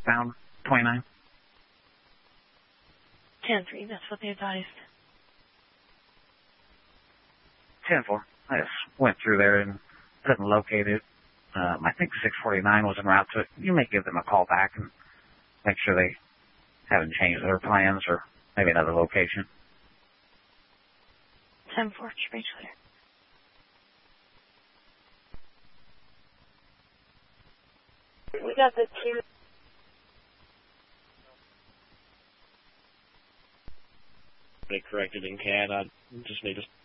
southbound 29. 10-3, that's what they advised. 10-4. I just went through there and couldn't locate it. I think 649 was en route to it. You may give them a call back and make sure they haven't changed their plans or maybe another location. 10-4, straight clear. We got the 2. They corrected in CAD. I just need to